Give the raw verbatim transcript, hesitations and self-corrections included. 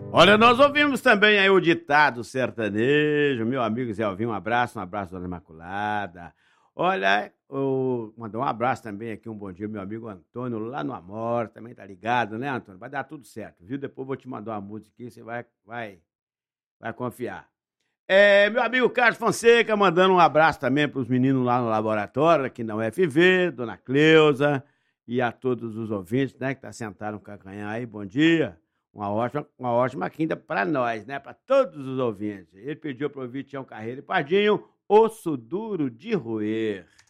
Olha, nós ouvimos também aí o ditado sertanejo, meu amigo Zé Alvim, um abraço, um abraço, Dona Imaculada. Olha, o... mandou um abraço também aqui, um bom dia, meu amigo Antônio, lá no Amor, também tá ligado, né, Antônio? Vai dar tudo certo, viu? Depois eu vou te mandar uma música aqui, você vai, vai, vai confiar. É, meu amigo Carlos Fonseca, mandando um abraço também para os meninos lá no laboratório, aqui na U F V, Dona Cleusa, e a todos os ouvintes, né, que tá sentados no calcanhar aí, bom dia. Uma ótima, uma ótima quinta para nós, né, para todos os ouvintes. Ele pediu para ouvir Tião Carreiro e Pardinho, Osso Duro de Roer.